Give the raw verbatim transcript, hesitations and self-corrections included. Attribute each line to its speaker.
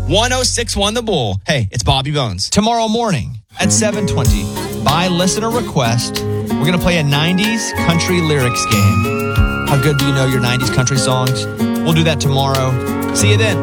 Speaker 1: one oh six point one The Bull. Hey, it's Bobby Bones. Tomorrow morning at seven twenty, by listener request, we're going to play a nineties country lyrics game. How good do you know your nineties country songs? We'll do that tomorrow. See you then.